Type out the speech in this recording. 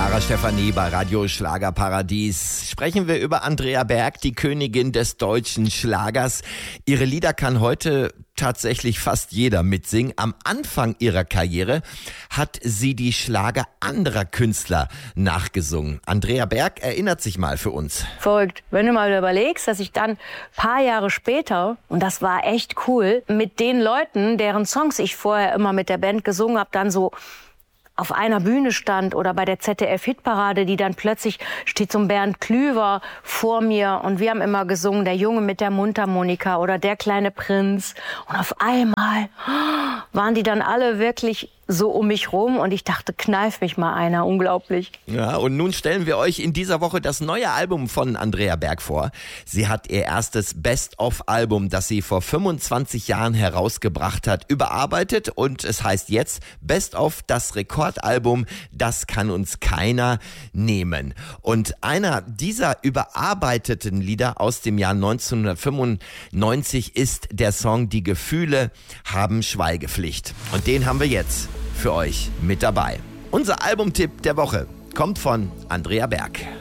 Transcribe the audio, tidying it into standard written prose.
Sarah Stefanie bei Radio Schlagerparadies. Sprechen wir über Andrea Berg, die Königin des deutschen Schlagers. Ihre Lieder kann heute tatsächlich fast jeder mitsingen. Am Anfang ihrer Karriere hat sie die Schlager anderer Künstler nachgesungen. Andrea Berg erinnert sich mal für uns. Verrückt. Wenn du mal überlegst, dass ich dann paar Jahre später, und das war echt cool, mit den Leuten, deren Songs ich vorher immer mit der Band gesungen habe, dann so auf einer Bühne stand oder bei der ZDF-Hitparade, die dann plötzlich steht so ein Bernd Klüver vor mir und wir haben immer gesungen, der Junge mit der Mundharmonika oder der kleine Prinz. Und auf einmal waren die dann alle wirklich so um mich rum und ich dachte, kneif mich mal einer, unglaublich. Ja, und nun stellen wir euch in dieser Woche das neue Album von Andrea Berg vor. Sie hat ihr erstes Best-of-Album, das sie vor 25 Jahren herausgebracht hat, überarbeitet und es heißt jetzt Best-of, das Rekordalbum, das kann uns keiner nehmen. Und einer dieser überarbeiteten Lieder aus dem Jahr 1995 ist der Song Die Gefühle haben Schweigepflicht. Und den haben wir jetzt für euch mit dabei. Unser Albumtipp der Woche kommt von Andrea Berg.